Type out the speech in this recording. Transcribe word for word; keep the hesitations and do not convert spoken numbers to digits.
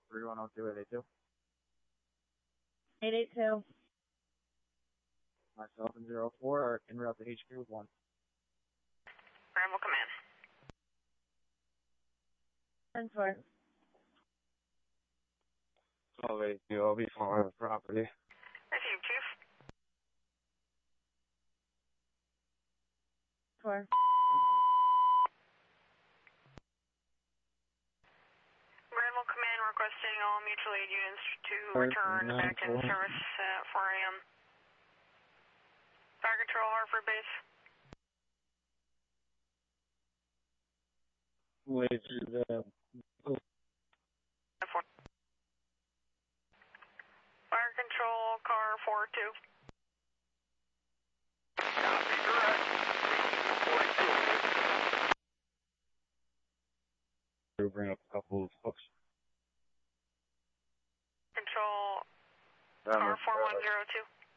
three one zero two eight eight two. eight eight two. Myself and zero four are en route to H Q with one. Granville Command. ten four. twelve eight two, I'll be following the property. Received, Chief. four. Granville Command requesting all mutual aid units to return back into service at four A M Fire Control, Hartford Base. Wait to the... Fire Control, car four two. Copy, direct. forty-two. We'll bring up a couple of folks. Control, car four one zero two.